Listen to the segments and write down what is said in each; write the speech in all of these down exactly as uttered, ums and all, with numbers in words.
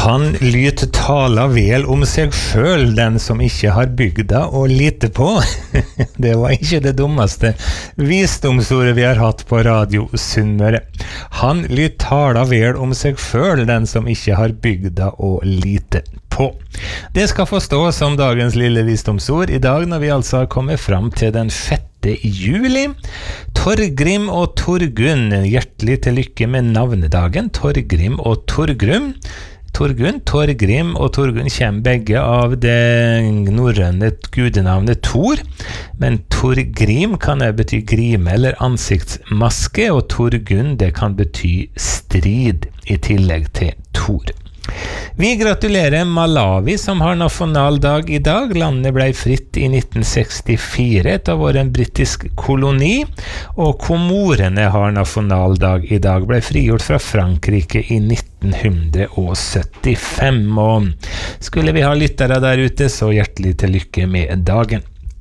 Han lyt tala vel om seg sjøl, den som ikke har bygda å lite på. Det var ikke det dummeste visdomsordet vi har hatt på Radio Sunnmøre. Han lyt tala vel om seg sjøl, den som ikke har bygda å lite på. Det skal forstås som dagens lille visdomsord i dag, når vi altså har kommet fram til den sjette juli. Torgrim og Torgunn, hjertelig til lykke med navnedagen. Torgrim og Torgrim. Torgunn, Torgrim og Torgunn kommer begge av det norrøne gudenavnet Thor, men Torgrim kan også bety grime eller ansiktsmaske, og Torgunn det kan bety strid i tillegg til Thor. Vi gratulerer Malawi som har nasjonaldag i dag. Landet ble fritt i nitten sekstifire etter å være en britisk koloni, og Komorene har nasjonaldag i dag. Ble frigjort fra Frankrike i nitten syttifem, og skulle vi ha lyttere der ute, så hjertelig til lykke med dagen.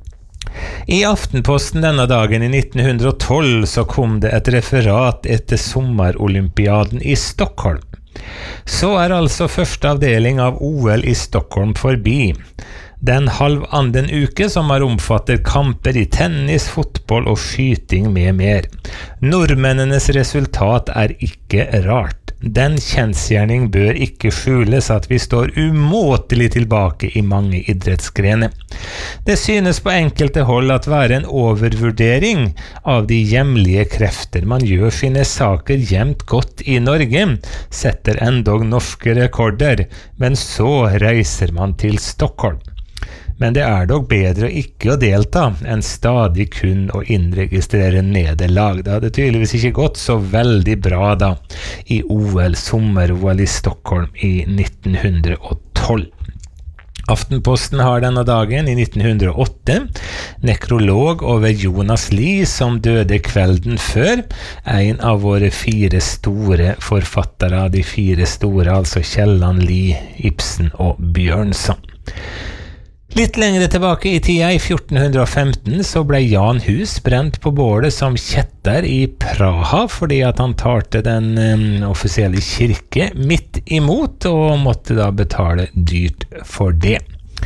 I Aftenposten denne dagen i nitten tolv så kom det et referat etter sommerolympiaden i Stockholm. Så er altså første avdeling av O L i Stockholm forbi. Den halvanden uke som har omfattet kamper i tennis, fotball og skyting med mer. Nordmennenes resultat er ikke rart. Den kjensgjerning bør ikke skjules at vi står umåtelig tilbake i mange idrettsgrener. Det synes på enkelte hold at være en overvurdering av de hjemlige krefter. Man gjør sine saker jevnt godt i Norge, setter endog norske rekorder, men så reiser man til Stockholm. Men det er dog bedre ikke å delta enn stadig kun å innregistrere nederlag. Det hadde tydeligvis ikke gått så veldig bra da i O L, sommer-O L i Stockholm i nitten tolv. Aftenposten har denne dagen i nitten hundre og åtte nekrolog over Jonas Lie som døde kvelden før, en av våre fire store forfattere, de fire store, altså Kielland, Lie, Ibsen og Bjørnson. Litt lengre tilbake i tida, i fjorten femten, så ble Jan Hus brent på bålet som kjetter i Praha, fordi at han talte den um, offisielle kirke midt imot, og måtte da betale dyrt for det.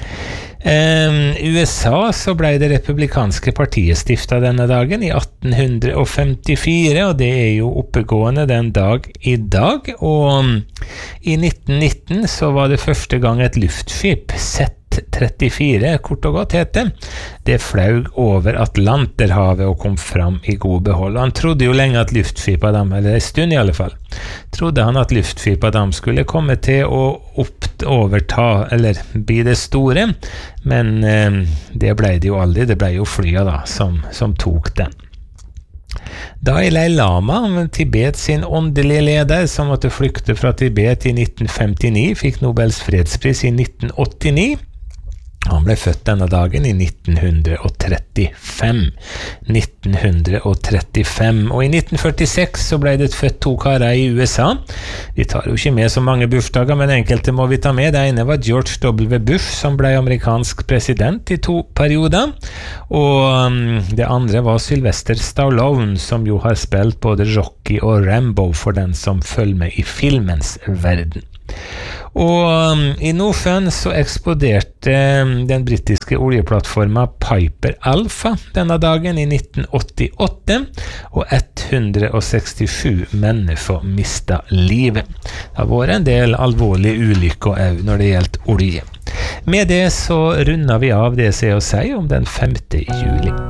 Um, U S A så ble det republikanske partiet stiftet denne dagen i atten femtifire, og det er jo oppegående den dag i dag, og um, i nitten nitten så var det første gang et luftskip sett trettifire, kort og godt heter det, flaug over Atlanterhavet og kom fram i god behold. Han trodde jo lenge at luftskipet dem, eller en stund i alle fall, trodde han at luftskipet dem skulle komme til å opp, overta, eller bli det store, men eh, det ble det jo aldri, det ble jo flya da, som, som tok den. Dalai Lama, Tibet sin åndelige leder, som måtte flykte fra Tibet i nitten femtini, fikk Nobels fredspris i nitten åttini. Han ble født denne dagen i nitten trettifem. nitten trettifem. Og i nitten førtiseks så ble det født to karer i U S A. Vi tar jo ikke med så mange bursdager, men enkelte må vi ta med. Det ene var George W. Bush, som ble amerikansk president i to perioder. Og um, det andre var Sylvester Stallone, som jo har spilt både Rocky og Rambo for den som følger med i filmens verden. Og um, i Nordsjøen så eksploderte um, den britiske oljeplattformen Piper Alpha denne dagen i nitten åttiåtte, og hundre og sekstisju mennesker mistet livet. Det har vært en del alvorlige ulykker også når det gjelder olje. Med det så runder vi av det som er å si om den femte juli.